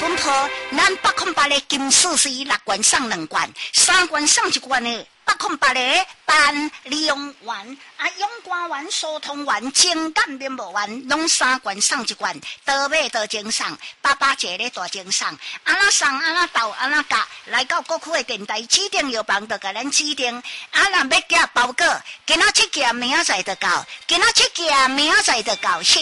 本铺，咱808的金丝是6罐送2罐，3罐送1罐的。808的单利用丸勇肝丸、疏通丸、精干面膜丸，拢3罐送1罐，多买多精送，爸爸节咧大精送，安那送安那斗安那夹，来到各区的电台指定药房就甲咱指定，若要寄包裹，今仔7件明仔载就到，今仔7件明仔载就到。